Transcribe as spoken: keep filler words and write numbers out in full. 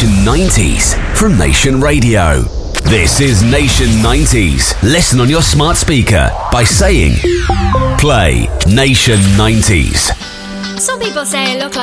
Nation nineties from Nation Radio. This is Nation nineties. Listen on your smart speaker by saying, play Nation nineties. Some people say I look like